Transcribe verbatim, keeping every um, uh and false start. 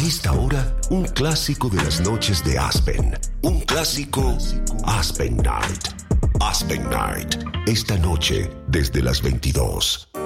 A esta hora, un clásico de las noches de Aspen. Un clásico Aspen Night. Aspen Night. Esta noche desde las veintidós.